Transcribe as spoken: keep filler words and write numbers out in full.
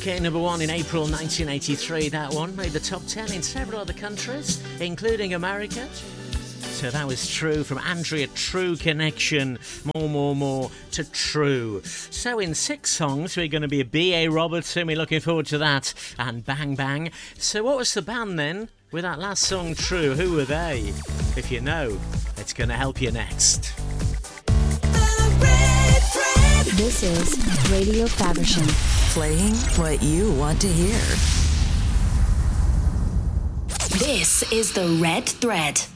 U K number one in April nineteen eighty-three. That one made the top ten in several other countries, including America. So that was True from Andrea True Connection. More, more, more to True. So in six songs, we're going to be a B A Robertson. We're looking forward to that. And Bang Bang. So what was the band then with that last song, True? Who were they? If you know, it's going to help you next. This is Radio Faversham. Playing what you want to hear. This is the Red Thread.